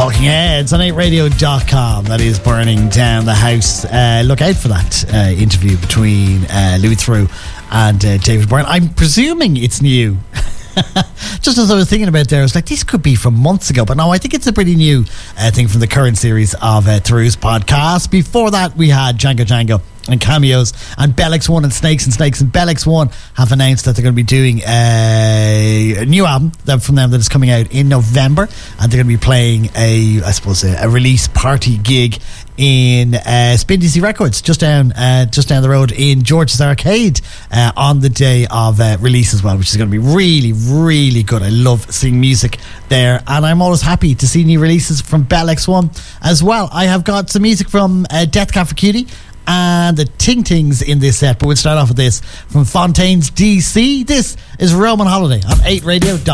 Talking Heads on 8radio.com. That is Burning Down the House. Look out for that interview between Louis Theroux and David Byrne. I'm presuming it's new. Just as I was thinking about there, I was like, this could be from months ago, but no, I think it's a pretty new thing from the current series of Theroux's podcast. Before that, we had Django and Cameos, and Bell X1 and Snakes and Bell X1 have announced that they're going to be doing a new album from them that is coming out in November, and they're going to be playing a release party gig in Spin DC Records just down the road in George's Arcade on the day of release as well, which is going to be really, really good. I love seeing music there, and I'm always happy to see new releases from Bell X1 as well. I have got some music from Death Cab for Cutie and the Ting Tings in this set, but we'll start off with this from Fontaines DC. This is Roman Holiday on 8radio.